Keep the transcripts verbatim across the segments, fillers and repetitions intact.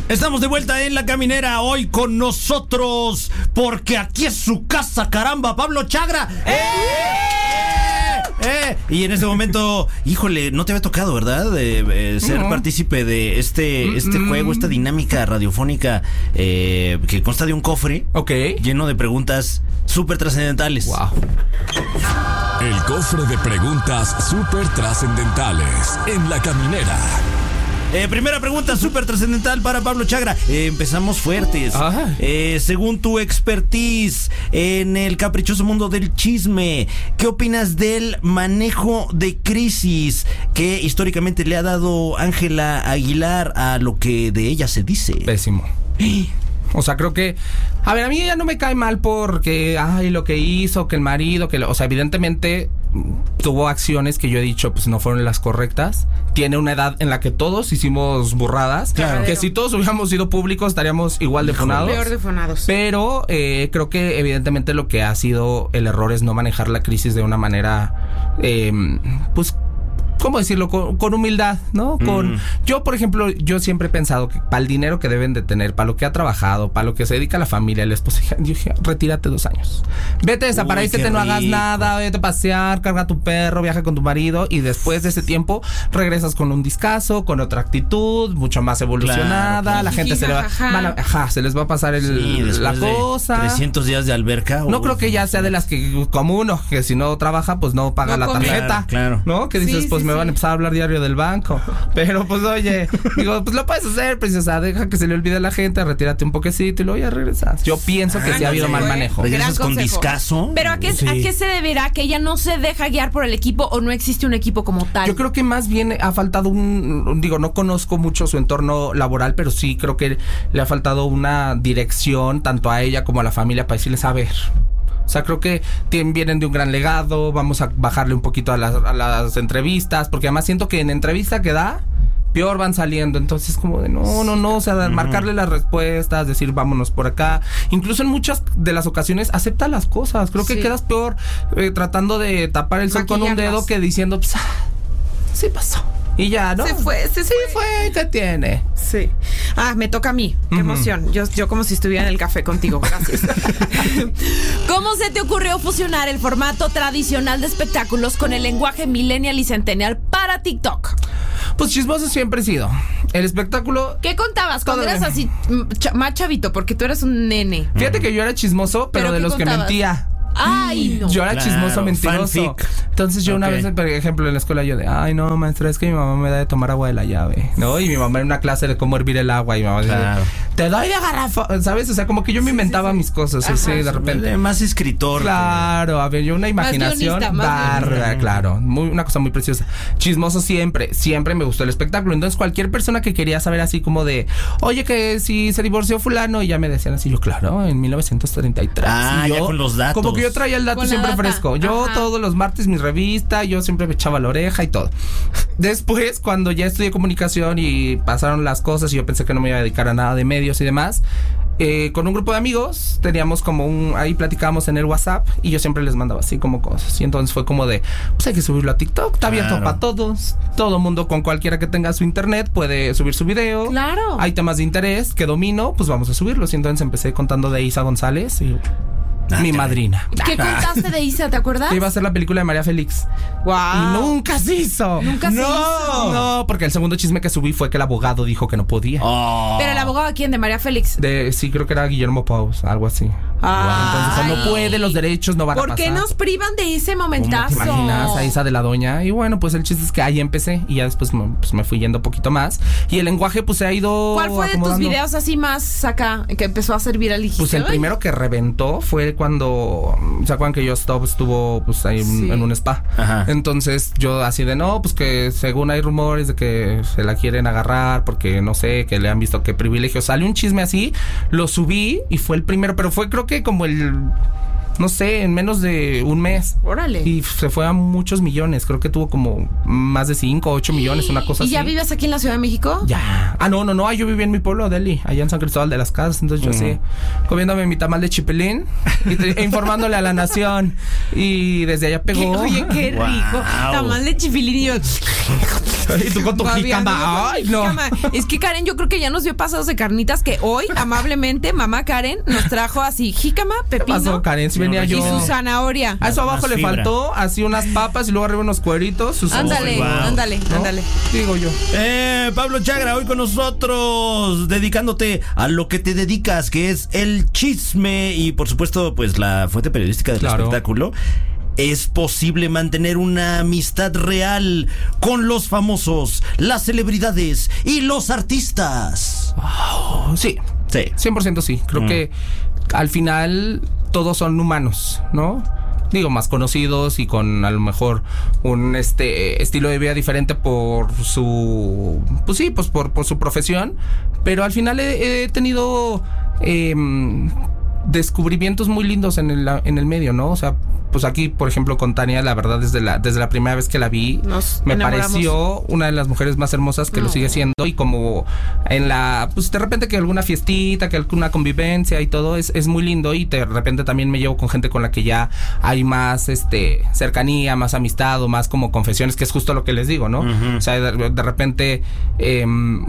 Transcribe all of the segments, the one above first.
Estamos de vuelta en La Caminera, hoy con nosotros, porque aquí es su casa, caramba, Pablo Chagra. ¡Eh! Eh, y en este momento, híjole, no te había tocado, ¿verdad? Eh, eh, ser no. partícipe de este, este mm-hmm. juego, esta dinámica radiofónica eh, que consta de un cofre okay. lleno de preguntas súper trascendentales. Wow. El cofre de preguntas súper trascendentales en La Caminera. Eh, primera pregunta súper trascendental para Pablo Chagra. Eh, empezamos fuertes. Eh, según tu expertise en el caprichoso mundo del chisme, ¿qué opinas del manejo de crisis que históricamente le ha dado Ángela Aguilar a lo que de ella se dice? Pésimo. O sea, creo que... A ver, a mí ella no me cae mal porque... Ay, lo que hizo, que el marido, que... Lo, o sea, evidentemente tuvo acciones que yo he dicho, pues no fueron las correctas. Tiene una edad en la que todos hicimos burradas. Claro. Que si todos hubiéramos sido públicos estaríamos igual de funados. Peor de funados. Pero eh, creo que evidentemente lo que ha sido el error es no manejar la crisis de una manera... Eh, pues... ¿Cómo decirlo? Con, con humildad, ¿no? Con mm. Yo, por ejemplo, yo siempre he pensado que para el dinero que deben de tener, para lo que ha trabajado, para lo que se dedica a la familia, el esposo, yo dije, retírate dos años. Vete, desaparécete, no hagas nada, vete a pasear, carga a tu perro, viaja con tu marido y después de ese tiempo regresas con un discazo, con otra actitud, mucho más evolucionada. Claro, la gente se le va, van a, ajá, se les va a pasar el, sí, la cosa. trescientos días de alberca. No uh, creo que ya sea de las que, como uno, que si no trabaja, pues no paga no la tarjeta. Claro, claro. ¿No? Que dices, sí, pues sí, me sí. van a empezar a hablar diario del banco. Pero pues oye, digo, pues lo puedes hacer, princesa, deja que se le olvide a la gente, retírate un poquecito y luego ya regresas. Yo pienso que ah, sí no ha habido mal manejo. Regresas con discazo. Pero ¿a qué, sí. ¿a qué se deberá que ella no se deja guiar por el equipo o no existe un equipo como tal? Yo creo que más bien ha faltado un, digo, no conozco mucho su entorno laboral, pero sí creo que le ha faltado una dirección tanto a ella como a la familia para decirles, a ver... O sea, creo que tienen, vienen de un gran legado. Vamos a bajarle un poquito a las, a las entrevistas, porque además siento que en entrevista que da, peor van saliendo. Entonces como de no, no, no, o sea, uh-huh. marcarle las respuestas, decir vámonos por acá. Incluso en muchas de las ocasiones acepta las cosas. Creo sí. que quedas peor eh, tratando de tapar el sol con un dedo que diciendo, pues, ah, sí pasó. Y ya, ¿no? Se fue, se sí fue. fue, ¿qué tiene? Sí. Ah, me toca a mí. Qué uh-huh. emoción. Yo, yo como si estuviera en el café contigo. Gracias. ¿Cómo se te ocurrió fusionar el formato tradicional de espectáculos con el lenguaje millennial y centennial para TikTok? Pues chismoso siempre he sido. El espectáculo... ¿Qué contabas cuando eras así ch- más chavito? Porque tú eres un nene. Fíjate que yo era chismoso, pero, pero de los contabas? que mentía. Ay, no. Yo era claro, chismoso, mentiroso. Fanfic. Entonces yo okay. una vez, por ejemplo, en la escuela yo de, ay no, maestra, es que mi mamá me da de tomar agua de la llave, ¿no? Y mi mamá en una clase de cómo hervir el agua y mi mamá claro. dice, te doy de garrafa, ¿sabes? O sea, como que yo me inventaba sí, sí, sí. mis cosas, así de repente. Más escritor. Claro, a ver, yo una imaginación bárbara, claro. Muy, una cosa muy preciosa. Chismoso siempre, siempre me gustó el espectáculo. Entonces cualquier persona que quería saber así como de, oye, que si se divorció fulano, y ya me decían así, yo, claro, en mil novecientos treinta y tres. Ah, y yo, ya con los datos. Como que yo traía el dato con siempre fresco. Yo Ajá. todos los martes mi revista, yo siempre me echaba la oreja y todo. Después, cuando ya estudié comunicación y pasaron las cosas y yo pensé que no me iba a dedicar a nada de medios y demás, eh, con un grupo de amigos teníamos como un, ahí platicábamos en el WhatsApp y yo siempre les mandaba así como cosas. Y entonces fue como de, pues hay que subirlo a TikTok, está abierto claro. para todos. Todo mundo con cualquiera que tenga su internet puede subir su video. Claro. Hay temas de interés que domino, pues vamos a subirlos. Y entonces empecé contando de Isa González y... Ah, mi madrina. ¿Qué contaste de Isa? ¿Te acuerdas? Que iba a ser la película de María Félix. Wow. Y nunca se hizo. Nunca no. se hizo. No, porque el segundo chisme que subí fue que el abogado dijo que no podía. Oh. ¿Pero el abogado quién? ¿De María Félix? De, sí, creo que era Guillermo Pous, algo así. Ah. Entonces, no puede, los derechos no van a pasar. ¿Por qué nos privan de ese momentazo? ¿Te imaginas a Isa de la Doña? Y bueno, pues el chiste es que ahí empecé y ya después me, pues, me fui yendo un poquito más. Y el lenguaje pues se ha ido ¿Cuál fue acomodando. de tus videos así más acá que empezó a ser viral? Pues el primero que reventó fue cuando... ¿Se acuerdan que Just Stop estuvo pues ahí sí. en un spa? Ajá. Entonces yo así de no, pues que según hay rumores de que se la quieren agarrar porque no sé, que le han visto qué privilegio. Sale un chisme así, lo subí y fue el primero, pero fue creo que como el... no sé, en menos de un mes. Órale. Y se fue a muchos millones. Creo que tuvo como más de cinco, ocho millones, una cosa ¿Y así. ¿Y ya vives aquí en la Ciudad de México? Ya. Ah, no, no, no. Yo vivía en mi pueblo, Delhi, allá en San Cristóbal de las Casas. Entonces yo uh-huh. sí, comiéndome mi tamal de chipilín y te, e informándole a la nación. Y desde allá pegó. Oye, qué rico. Wow. Tamal de chipilín y yo... Y tú con tu jícama. Ay, no. Jícama. Es que Karen, yo creo que ya nos dio pasados de carnitas que hoy, amablemente, mamá Karen nos trajo así jícama, pepino. ¿Qué pasó, Karen? Si venía y yo. su zanahoria. A eso abajo Más le fibra. faltó así unas papas y luego arriba unos cueritos. Sus Ándale, wow. ándale, ¿no? ándale. Digo yo. Eh, Pablo Chagra, hoy con nosotros, dedicándote a lo que te dedicas, que es el chisme y, por supuesto, pues la fuente periodística del Claro. espectáculo. ¿Es posible mantener una amistad real con los famosos, las celebridades y los artistas? Oh, sí. Sí. cien por ciento sí. Creo Mm. que al final todos son humanos, ¿no? Digo, más conocidos y con a lo mejor un este estilo de vida diferente por su, pues sí, pues por, por su profesión, pero al final he, he tenido eh, descubrimientos muy lindos en el, en el medio, ¿no? O sea, pues aquí, por ejemplo, con Tania, la verdad, desde la, desde la primera vez que la vi, Nos me enamoramos. pareció una de las mujeres más hermosas que No. lo sigue siendo. Y como en la, pues de repente que alguna fiestita, que alguna convivencia y todo, es, es muy lindo. Y de repente también me llevo con gente con la que ya hay más este cercanía, más amistad o más como confesiones, que es justo lo que les digo, ¿no? Uh-huh. O sea, de, de repente eh,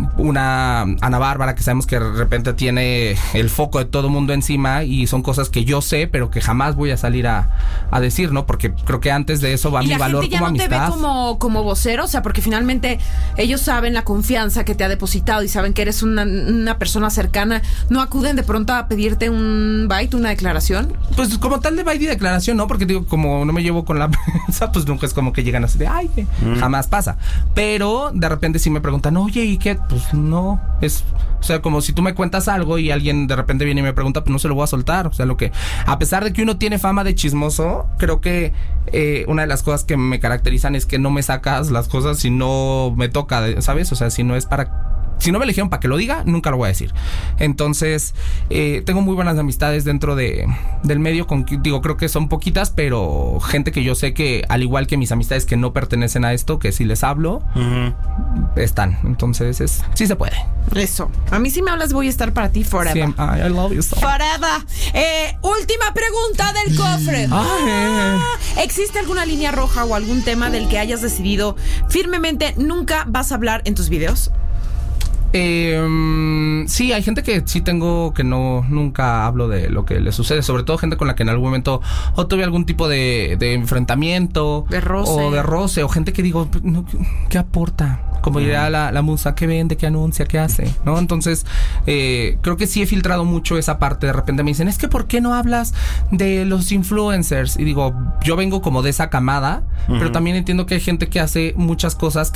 una Ana Bárbara, que sabemos que de repente tiene el foco de todo mundo encima y son cosas que yo sé, pero que jamás voy a salir a, a decir, ¿no? Porque creo que antes de eso va Y mi la valor gente ya como no te amistad. ve como, como vocero, o sea, porque finalmente ellos saben la confianza que te ha depositado y saben que eres una, una persona cercana. ¿No acuden de pronto a pedirte un byte, una declaración? Pues como tal de baile y declaración, ¿no? Porque digo, como no me llevo con la prensa, pues nunca es como que llegan así de, ay, mm. jamás pasa. Pero de repente sí me preguntan, oye, ¿y qué? Pues no, es... O sea, como si tú me cuentas algo y alguien de repente viene y me pregunta, pues no se lo voy a soltar. O sea, lo que... A pesar de que uno tiene fama de chismoso, creo que eh, una de las cosas que me caracterizan es que no me sacas las cosas si no me toca, ¿sabes? O sea, si no es para... Si no me eligieron para que lo diga, nunca lo voy a decir. Entonces, eh, tengo muy buenas amistades dentro de del medio. Con, digo, creo que son poquitas, pero gente que yo sé que, al igual que mis amistades que no pertenecen a esto, que si les hablo, uh-huh. están. Entonces, es, sí se puede. Eso. A mí si me hablas voy a estar para ti forever. Sí, I love you so. Forever. Eh, última pregunta del cofre. Ah, ¿existe alguna línea roja o algún tema del que hayas decidido firmemente nunca vas a hablar en tus videos? Eh, sí, hay gente que sí tengo que no nunca hablo de lo que le sucede, sobre todo gente con la que en algún momento o tuve algún tipo de, de enfrentamiento, de roce. o de roce, o gente que digo, no, ¿qué aporta? Como diría la, la musa, ¿qué vende? ¿Qué anuncia? ¿Qué hace? ¿No? Entonces, eh, creo que sí he filtrado mucho esa parte. De repente me dicen, es que ¿por qué no hablas de los influencers? Y digo, yo vengo como de esa camada, uh-huh. pero también entiendo que hay gente que hace muchas cosas que